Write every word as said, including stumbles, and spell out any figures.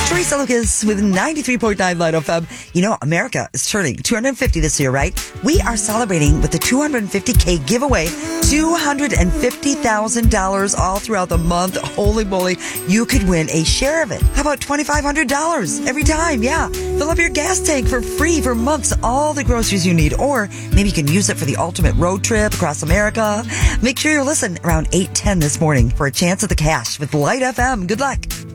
Teresa Lucas with ninety-three point nine Light F M. You know, America is turning two hundred fifty this year, right? We are celebrating with the two hundred fifty K giveaway. two hundred fifty thousand dollars all throughout the month. Holy moly, you could win a share of it. How about twenty-five hundred dollars every time? Yeah. Fill up your gas tank for free for months. All the groceries you need. Or maybe you can use it for the ultimate road trip across America. Make sure you listen around eight ten this morning for a chance at the cash with Light F M. Good luck.